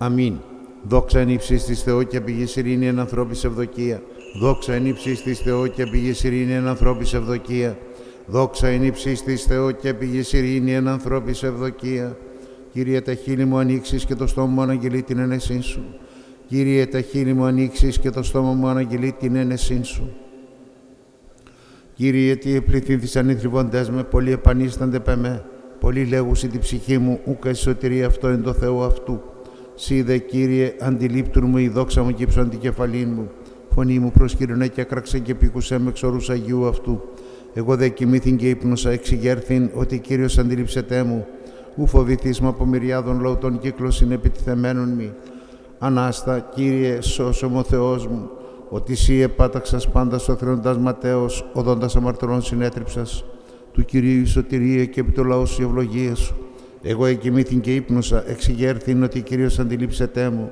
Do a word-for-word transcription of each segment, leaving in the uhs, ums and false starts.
Αμήν. Δόξα εν ύψης της Θεού και πηγής ειρήνη εν ανθρώπης ευδοκία. Δόξα εν ύψης της Θεού και πηγής ειρήνη εν ανθρώπης ευδοκία. Δόξα εν ύψης της Θεού και πηγής ειρήνη εν ανθρώπης ευδοκία. Κύριε, τα χείλη μου ανοίξεις και το στόμα μου αναγγελεί την ένεσήν σου. Κύριε, τα χείλη μου ανοίξεις και το στόμα μου αναγγελεί την ένεσήν σου. Κύριε, τι επληθύνθησαν οι θρηβοντές με, πολλοί επανίστανται πεμέ. Πολλοί λέγουσι την ψυχή μου, ούκα η σωτηρία αυτό εν το Θεού αυτού. Σύ δε, Κύριε, αντιλήπτουν μου η δόξα μου και ύψον την κεφαλήν μου. Φωνή μου προσκύρωνε και άκραξε και πήκουσε με εξορούς Αγίου αυτού. Εγώ δε κοιμήθην και ύπνωσα, εξηγέρθην ότι Κύριος αντιλήψετέ μου. Ου φοβηθείς με από μυριάδων λαutών κύκλος είναι επιτιθεμένων μη. Ανάστα, Κύριε, σώσομαι ο Θεός μου, ότι Σύ επάταξας πάντα στο θρηνοντας ματέως, οδόντας αμαρτωρών συνέτριψας. Του Κυρίου η σωτηρία και επί το λαό σου η ευλογία σου. Εγώ εκοιμήθην και ύπνωσα, εξηγέρθην ότι Κύριος αντιλήψετέ μου.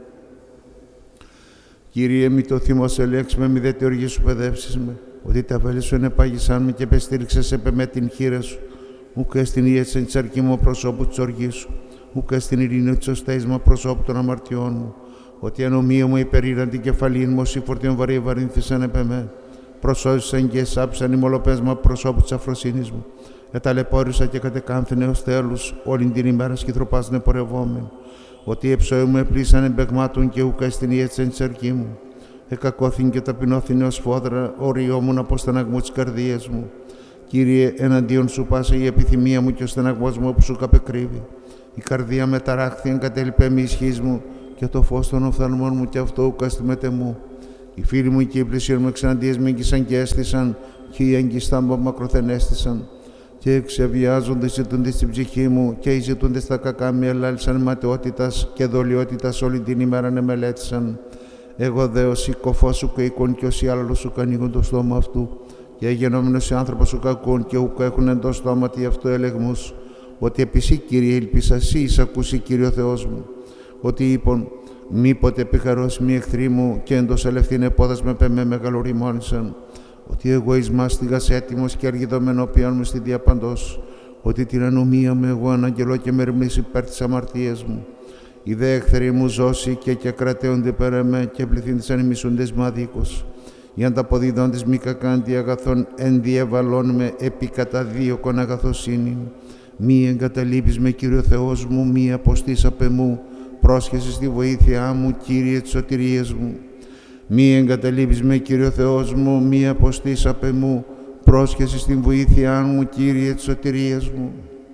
Κύριε, μη το θυμός ελέξ με, μη δε τη οργή σου παιδεύσεις με, ότι τα βέλη σου ενεπάγησαν με και πεστήριξες επ' εμέ την χείρα σου. Ούκα στην ίεσεν της αρκήμου προσώπου της οργής σου, ούκα στην ειρήνη της οσταίσμα προσώπου των αμαρτιών μου, ότι η ανομία μου υπερήραν την κεφαλήν μου, όσοι φορτίων βαρύ βαρύνθησαν επ' εμέ. Προσώζησαν και εσάψαν οι μολοπέσμα προσώπου της αφροσύνης μου. Εταλαιπώρησα και κατεκάνθηνε ως θέλους, όλην την ημέρα σκυθροπάζουν πορευόμενοι. Ότι οι εψόοι μου επλήσαν εμπεγμάτων και ούκα στην ίεσεν της αρκή μου. Εκακώθην και ταπεινώθην ως φόδρα, οριόμουν από στεναγμού της καρδίας μου. Κύριε, εναντίον σου πάσε η επιθυμία μου και ο στεναγμός μου όπου σου καπεκρύβει. Η καρδία με ταράχθη, εγκατέλειπε μη ισχύς μου και το φως των οφθαλμών μου και αυτό ούκα στη μετε μου. Οι φίλοι μου και οι πλησίοι μου εξαντίες με έγκυσαν και έστησαν και οι έγκυστά μου μακροθενέστησαν. Και εξεβιάζονται ζητούνται στην ψυχή μου και οι ζητούνται στα κακά με ελάλησαν ματαιότητας και δολιότητας όλη την ημέρα να μελέτησαν. Εγώ δε ως η κοφό σου και οίκον και ως η άλλο σου ανοίγουν το στόμα αυτού. Και γενόμενος οι άνθρωπος σου κακούν και ούκα έχουν εντός στόματι αυτό ελεγμούς. Ότι επισή, Κύριε, ήλπισα, Σύ εις ακούσει, Κύριε ο Θεός μου. Ότι είπον, μήποτε επιχαρώσει μη εχθροί μου και εντός ελευθύν επόδας με πεμέ μεγαλοριμόνησαν. Ότι εγώ εις μάστιγας έτοιμος και αργιδωμένο όποιον μου στη διαπαντός. Ότι την ανομία μου εγώ αναγγελώ και μερμνείς υπέρ της αμαρτίας μου. Οι δε εχθροί μου ζώσει και και κρατέονται πέρ εμέ και πληθύνθησαν οι μισούντες μου αδίκως. Οι ανταποδίδοντες μη κακάντι αγαθών ενδιεβαλών με επί κατά δίωκον αγαθοσύνη. Μη εγκαταλείπεις με, Κύριο Θεός μου, μη αποστείς απ' εμού, πρόσχεσαι στη βοήθειά μου, Κύριε της σωτηρίας μου. Μη εγκαταλείπεις με, Κύριο Θεός μου, μη αποστείς απ' εμού, πρόσχεσαι στην βοήθειά μου, Κύριε της σωτηρίας μου.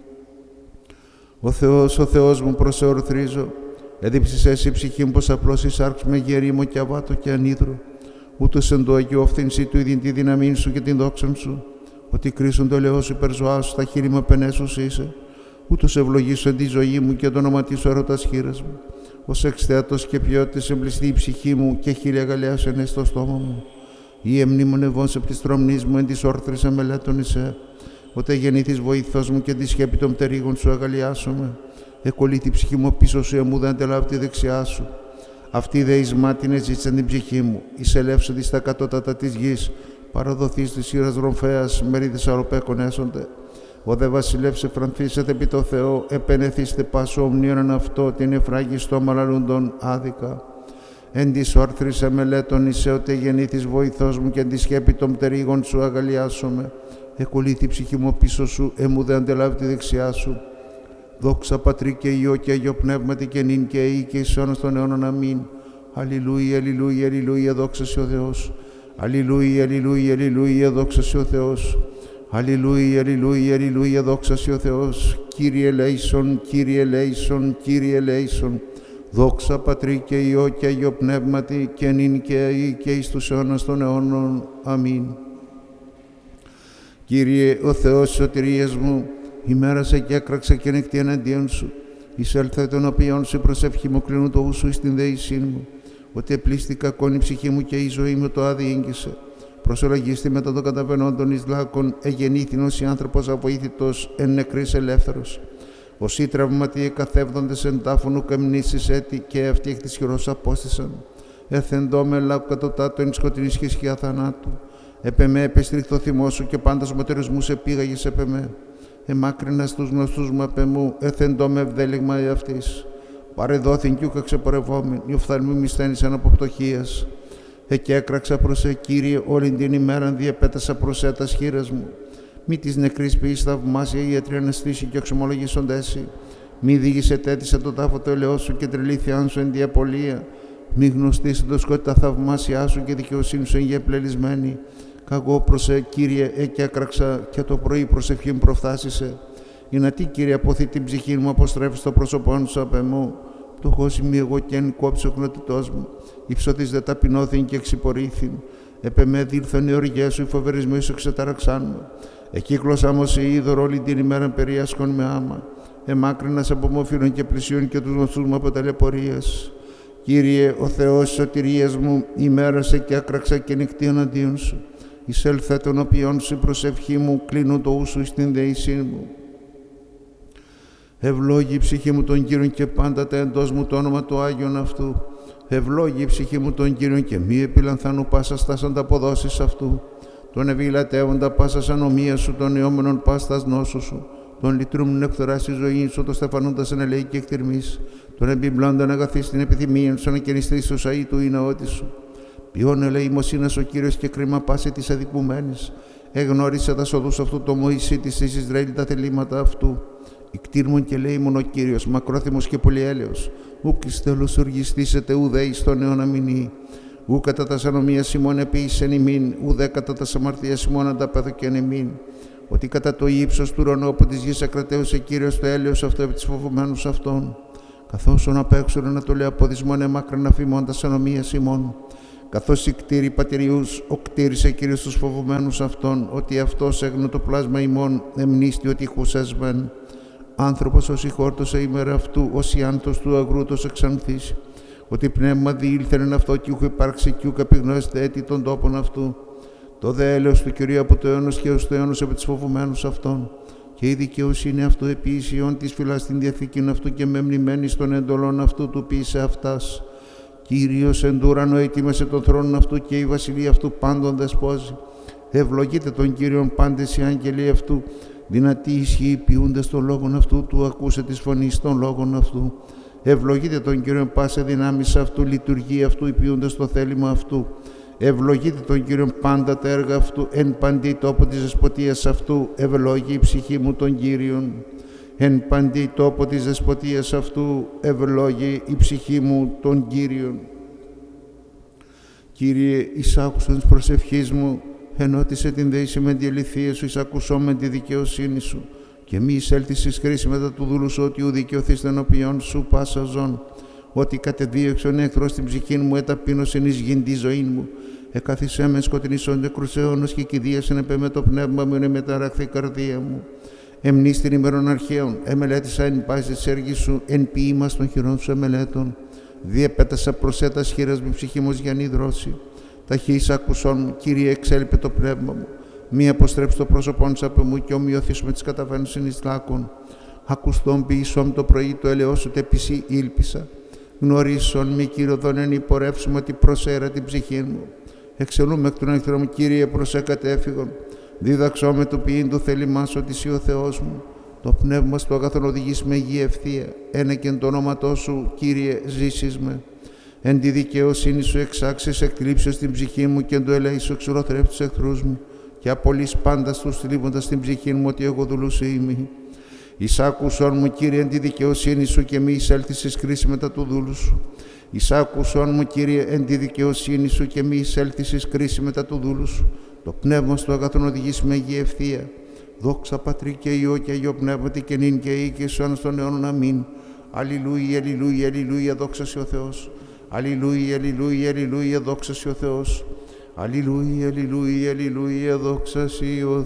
Ο Θεός, ο Θεός μου, προς εορθρίζω, έδειψες εσύ η ψυχή μου πως απλώς εισάρξ με γερήμο και αβάτο και ανίδρο. Ούτως εν το Αγίου οφθήνσι του ίδιν τη δύναμή σου και την δόξαν σου, ότι κρίσουν το λαιό σου υπερζωά σου, στα χείλη μου πενέσους είσαι. Ούτως ευλογήσω εν τη ζωή μου και το όνομα της έρωτας χείρας μου. Ως εξθέατος και ποιότητες εμπληστεί η ψυχή μου και χίλια γαλέας ενέ στο στόμα μου. Ή εμνήμονευόν σε πτης τρομνής μου εν της όρθρης αμελέτων είσαι. Ότε γεννήθης βοήθος μου και τη σκέπη των πτερίγων σου αγαλιάσομαι. Εκολύθη η ψυχή μου πίσω σου, εμού δεν αντελάβει τη δεξιά σου. Αυτή δε εις μάτιν εζήτησαν την ψυχή μου, εισελεύσονται στα κατώτατα της γης, παραδοθείς της χείρας ρομφέας, μερίδες αροπέκων έσονται. Ο δε βασιλεύς εφρανθήσετε επί το Θεό, επενεθήστε πάσο ομνίων αυτό, την εφράγη στόμα λαλούντων άδικα. Εν της όρθρης εμελέτων είσαι, ότι γεννήθης βοηθός μου και εν τη σκέπη των πτερίγων σου αγαλιάσομαι. Εκολύθη η ψυχή μου πίσω σου, εμού δε αντελάβει τη δεξιά σου. Δόξα Πατρί και Υιό και Αγιο Πνεύματι και νυν και αεί και εις αιώνας των αιώνων. Αμήν. Αλληλούια, αλληλούια, αλληλούια, δόξα σε ο Θεός. Αλληλούια, αλληλούια, αλληλούια, δόξα σε ο Θεός. Αλληλούια, αλληλούια, αλληλούια, δόξα σε ο Θεός. Κύριε ελέησον, Κύριε ελέησον, Κύριε ελέησον. Δόξα Πατρί και Υιό και Αγιο Πνεύματι και νυν και αεί και εις τους αιώνας των αιώνων. Αμήν. Κύριε ο Θεός της σωτηρίας μου, ημέρασε και έκραξε και νεκτή εναντίον σου. Εισέλθε των οποίων σε προσεύχη μου κλείνουν το ούσου εις την δεήσήν μου. Ότι επλήστη κακόν η ψυχή μου και η ζωή μου το άδει ήγγισε. Προσολογίστη μετά των καταβαινόντων εις λάκων, εγεννήθηνος η άνθρωπος αβοήθητος, εν νεκρής ελεύθερος. Όσοι τραυματίε καθεύδοντες εν τάφων ουκ εμνήσεις έτη και αυτοί εκ της χειρός απόστησαν. Εθεντώ με λάκου κατωτάτω εν σκοτεινή σχεσιά θανάτου. Επεμέ επεστρίχθο θυμό σου και πάντα σωματερισμούς επήγαγες επεμέ. Εμάκρινα στους γνωστούς μου απ' εμού, εθεντώ με ευδέλιγμα εαυτής. παρεδόθην κι ούκα ξεπορευόμην, η οφθαλμή μη στένησαν από πτωχίας. Εκέκραξα προς σε, Κύριε, όλην την ημέραν διεπέτασα προς σε τας χείρας μου. Μη της νεκρής ποιής θαυμάσια ιατρή αναστήσει και εξομολογήσοντέσι. Μη δίγησε τέτοισα το τάφο το ελαιός σου και τρελήθειάν σου εν διαπολία. Μη γνωστήσει το σκότη τα θαυμάσια σου και δικαιοσύνη σου εν γεπλελισμένη. Καγώ προς σε, Κύριε, εκέκραξα και το πρωί προσευχή μου προφθάσισε. Για να τι, Κύριε, αποθεί την ψυχή μου, αποστρέφεις το πρόσωπό σου απ' εμού. Πτωχός είμαι εγώ και εν κόψει ο γνωτητός μου. Υψωθείς δε ταπεινώθην και εξυπορήθην. Επεμέ δήλθον οι οργές σου, οι φοβερισμοί σου εξεταραξάν μου. Εκύκλωσα μου σε είδωρο όλη την ημέρα περιάσκον με άμα. Εμάκρυνας από μόφυρων και πλησίων και τους γνωστούς μου από ταλαιπωρίες. Κύριε, ο Θεός της σωτηρίας μου, ημέρασε και άκραξα και νυχτή εναντίον σου. Εισέλθε των οποίων σου η προσευχή μου, κλείνω το ούσου στην δεήσή μου. Ευλόγη η ψυχή μου τον Κύριον και πάντα τα εντός μου το όνομα του Άγιον αυτού. Ευλόγη η ψυχή μου τον Κύριον και μη επιλανθάνου πάσα στας ανταποδόσεις αυτού. Τον ευηλατεύοντα πάσας ανομία σου, τον αιώμενον πάστας νόσου σου. Τον λυτρούμουν εκθοράς τη ζωή σου, το στεφανούντας εν ελέη και εκτιρμής. Τον εμπιμπλώντας αγαθείς την επιθυμία σου, ανακαινιστής του σαΐ του ναότη σου. Ποιόν ελεημοσύνας ο Κύριος και κρίμα πάση της αδικουμένης. Εγνώρισε τα σοδούς αυτού το Μωυσή της εις Ισραήλ τα θελήματα αυτού. Ικτήρμον και λέημον ο Κύριος, μακρόθυμος και πολυέλεος. Ούκ εις τέλος οργιστήσετε ουδέ εις τον αιώνα μηνύ. Ου κατά τα ανομία ημών επίησεν ημίν, ουδέ κατά τα αμαρτία ημών ανταπέδωκεν ημίν. Ότι κατά το ύψος του ουρανού από της γης ακρατέωσε Κύριος το έλεος αυτό επί της φοβουμένους αυτών. Καθώς ον απέξουν ανατολή από δυσμόν εμάκραν αφημών τα ανομία ημών. Καθώς οι κτήροι πατηριούς οκτήρισε Κύριος τους φοβουμένους αυτών, ότι αυτός έγνω το πλάσμα ημών εμνίστη ότι χουσέσμεν. Άνθρωπος ως ηχόρτωσε ημέρα αυτού, ως η άνθος του αγρούτος εξανθής. Ότι πνεύμα διήλθεν εν αυτό κι ούχ υπάρξει κι ούκ επιγνώστε έτη των τόπων αυτού. Το δε έλεος του Κυρίου από το αιώνος και ως το αιώνος επί της φοβουμένους αυτών. Και η δικαιοσύνη αυτού επίσιον της φυλά στην διαθήκην αυτού και μεμνημένη στον εντολών αυτού του ποιήσε αυτάς. Κύριος εν τ' ουρανό ετοίμασε τον θρόνο αυτού και η βασιλεία αυτού πάντων δεσπόζει. Ευλογείτε τον Κύριον πάντες οι άγγελοι αυτού. Δυνατοί ισχύοι ποιούνται στον λόγον αυτού, του ακούσε της φωνής των λόγων αυτού. Ευλογείτε τον Κύριον πάσε δυνάμεις αυτού, λειτουργεί αυτού, υπηούνται στο θέλημα αυτού. Ευλογείτε τον Κύριον πάντα τα έργα αυτού, εν παντή τόπο της δεσποτείας αυτού, ευλόγη η ψυχή μου τον Κύριον. Εν παντή τόπο της δεσποτείας αυτού, ευλόγη η ψυχή μου τον Κύριον. Κύριε, εισάκουσον της προσευχής μου, ενώτισε την δέηση με τη αληθεία σου, εισακουσώ με τη δικαιοσύνη σου. Και μη εισέλθεις εις χρήση μετά του δούλου σου, ότι ου δικαιωθείς των οποίων σου πάσα ζών. Ότι κατεδίωξον εχθρό στην ψυχή μου, εταπείνωσεν εις γην τη ζωή μου. Εκαθισέ με σκοτεινήσον νεκρούς αιώνος και κηδίασεν επέ με το πνεύμα μου, είναι μεταραχθεί η καρδία μου. Εμνείς την ημερών αρχαίων, εμελέτησα εν πάση της έργης σου, εν ποίημας των χειρών σου εμελέτων. Διεπέτασα προσέτας χείρας μου ψυχή μου για νηδρώσει. Ταχύς ακουσών μου, Κύριε, εξέλιπε το πνεύμα μου. Μη αποστρέψει το πρόσωπόν σου από μου και ομοιωθείς με τις καταβαίνουσιν εις λάκων. Ακουστόν ποιησόν το πρωί το ελαιό σου τεπισή ήλπισα. Γνωρίσον μη Κύριο δόνεν υπορεύσουμε ότι προσέρα την ψυχή μου. Εξελούμε εκ των εχθρών μου, Κύριε, προσέ κατέφυγον. Δίδαξό με το ποιήν του θέλημά σου ότι εσύ ο Θεός μου. Το πνεύμα στο αγαθόν οδηγείς με υγεία ευθεία. Ένα και εν το όνοματό σου, Κύριε, ζήσεις με. Εν τη δικαιοσύνη σου εξάξεις εκλείψεις την ψυχή μου και εν το ελέη σου εξουροθρεύει τους εχθρούς μου. Και απολύς πάντα τους θλίβοντας την ψυχή μου ότι εγώ δουλούσε είμαι. Εισάκουσον μου, Κύριε, εν τη δικαιοσύνη σου και μη εισέλθεις εις κρίση μετά του δούλου σου. Εισάκουσον μου, Κύριε, εν τη δικαιοσύνη σου και μη εισέλθεις εις κρίση μετά του δούλου σου. Το πνεύμα στο αγαθόν οδηγείς με υγεία ευθεία. Δόξα Πατρί και Υιό και Αγίο Πνεύματι και νυν και ή και στους αιώνας των αιώνων. Αμήν. Αλληλούια, αλληλούια, αλληλούια, δόξα σοι ο Θεός. Αλληλούια, αλληλούια, αλληλούια, δόξα σοι ο Θεός. Αλληλούια, αλληλούια, αλληλούια, δόξα σοι ο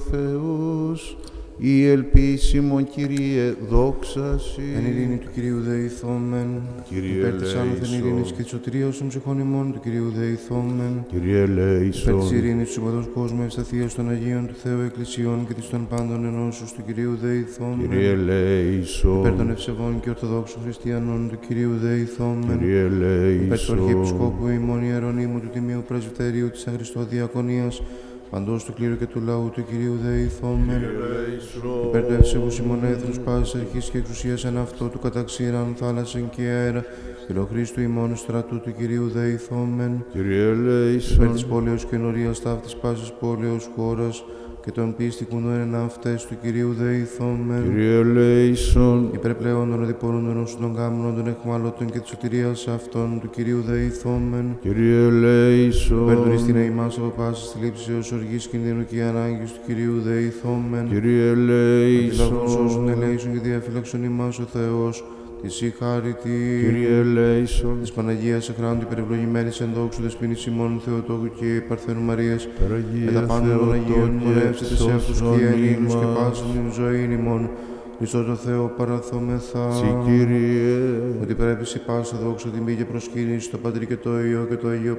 Θεός. Η ελπίσιμον, Κύριε, δόξα σοι. Εν ειρήνη του Κυρίου δεηθόμεν. Κύριε Υπέρ της άνωθεν ελέησον. ειρήνης και της σωτηρίας των ψυχών ημών του Κυρίου δεηθόμεν. Κύριε ελέησον. Υπέρ της ειρήνης του συμπαντός κόσμου, ευσταθίας των Αγίων του Θεού Εκκλησιών και της των πάντων ενώσεως του Κυρίου δεηθόμεν. Κύριε ελέησον. Υπέρ των ευσεβών και ορθοδόξων χριστιανών του Κυρίου δεηθόμεν. Κύριε Υπέρ του ελέησον. Αρχιεπισκόπου ημών Ιερονύμου του Τιμίου Πρεσβυτερίου της Αγριστοδιακονίας παντός του κλήρου και του λαού του Κυρίου δεηθόμεν. Υπέρ του ευσεβούς ημών έθνους πάσης αρχής και εξουσίας εν αυτό του καταξήραν θάλασσεν και αέρα, Χριστού ημών στρατού του Κυρίου δεηθόμεν. Κύριε Υπέρ ελέησον. της πόλεως και ενορίας ταύτης πάσης πόλεως χώρας και των πίστικων εν αυτές του Κυρίου δεηθόμεν. Κύριε ελέησον. Υπέρ πλέον των οδηπορούντων όσων των γάμνων των εχμαλώτων και της σωτηρίας αυτών του Κυρίου δεηθόμεν. Κύριε ελέησον. Υπέρ των εις την ημάς από πάσης θλίψης έως οργής κινδύνου και ανάγκης του Κυρίου δεηθόμεν. Κύριε Αντιλαβούς όσων ελέησον. ελέησον και διαφύλαξον ημάς ο Θεός, της η χάρητη. Κύριε ελέησον. Της Παναγίας εχράντου υπερευλογημένης εν δόξου δεσποινής ημών Θεοτόκου και Παρθένου Μαρίας, με τα Παναγία πάντα των Αγίων μονεύσετε σε αυτούς Θεοτόκε και ενήλους και σώσον πάσουν την ζωήν ημών. Χριστός το Θεό παραθόμεθα. Συ Κύριε. Ότι πρέπει σε πάσα δόξα τιμή και προσκύνηση στο Πατρί και το Υιό και το Αγίο